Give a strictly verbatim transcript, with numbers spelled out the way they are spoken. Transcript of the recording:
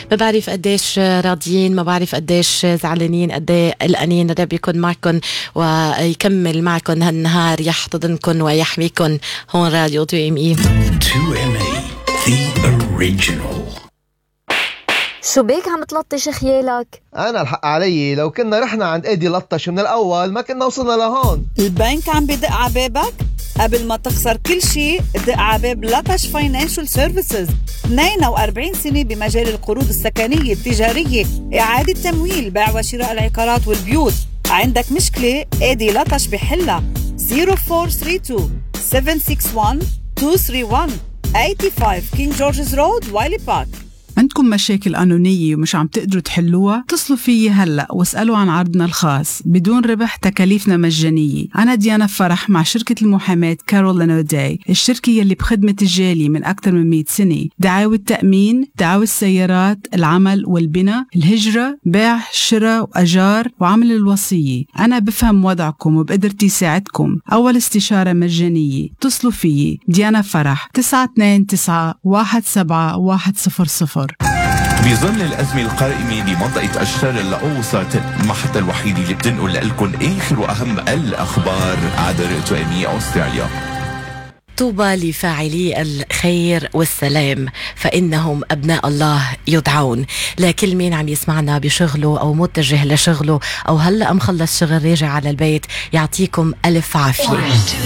ما بعرف قديش راضيين، ما بعرف قديش زعلانين، قديه قلقانين. رب يكون معكم ويكمل معكم هالنهار، يحتضنكم ويحميكم. هون راديو تو ام اي. تو ام اي the original. شو بيك عم تلطش خيالك؟ أنا الحق علي، لو كنا رحنا عند إيدي لطش من الأول ما كنا وصلنا لهون. البنك عم بدق عبابك؟ قبل ما تخسر كل شيء دق عباب لطش فاينانشال سيرفيسز. اثنين وأربعين سنة بمجال القروض السكنية التجارية، إعادة تمويل، بيع وشراء العقارات والبيوت. عندك مشكلة؟ إيدي لطش بحلها. صفر أربعة ثلاثة اثنين سبعة ستة واحد اثنين ثلاثة واحد ثمانية وثمانين كينج جورجز رود وايلي بارك. عندكم مشاكل قانونية ومش عم تقدروا تحلوها؟ اتصلوا فيي هلأ واسألوا عن عرضنا الخاص بدون ربح، تكاليفنا مجانية. أنا ديانا فرح مع شركة المحاماة كارول لانوداي، الشركة يلي بخدمة الجالية من أكثر من مئة سنة. دعاوى التأمين، دعاوى السيارات، العمل والبناء، الهجرة، بيع، شراء وأجار، وعمل الوصية. أنا بفهم وضعكم وبقدرتي ساعدكم. أول استشارة مجانية. اتصلوا فيي ديانا فرح تسعة اثنين تسعة واحد سبعة واحد صفر صفر. بظل الأزمة القائمة بمنطقة الشرق الأوسط، المحطة الوحيدة اللي بتنقل لكم آخر وأهم الأخبار عبر تو ام اي أستراليا. طوبى لفاعلي الخير والسلام فإنهم أبناء الله يدعون. لكل مين عم يسمعنا بشغله أو متجه لشغله أو هلأ مخلص شغل راجع على البيت، يعطيكم ألف عافية.